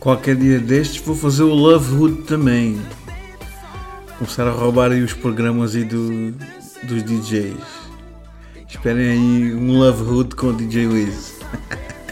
Qualquer dia destes vou fazer o Love Hood também. Começar a roubar aí os programas aí dos DJs. Esperem aí um Love Hood com o DJ Wiz.